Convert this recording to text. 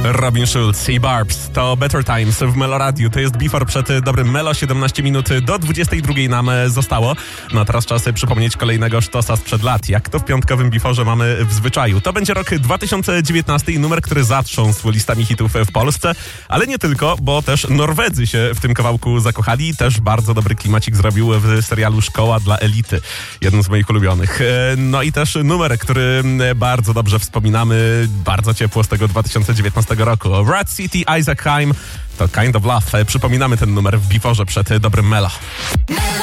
Robin Schulz i Barbs to Better Times w Meloradiu. To jest Before przed dobrym Melo. 17 minut do 22 nam zostało. No a teraz czas przypomnieć kolejnego sztosa sprzed lat. Jak to w piątkowym Beforze mamy w zwyczaju. To będzie rok 2019 i numer, który zatrząsł listami hitów w Polsce. Ale nie tylko, bo też Norwedzy się w tym kawałku zakochali. Też bardzo dobry klimacik zrobił w serialu Szkoła dla Elity. Jeden z moich ulubionych. No i też numer, który bardzo dobrze wspominamy. Bardzo ciepło z tego 2019 roku. Rat City, Isaac Hayes, to Kind of Love. Przypominamy ten numer w Beforze przed dobrym Melo.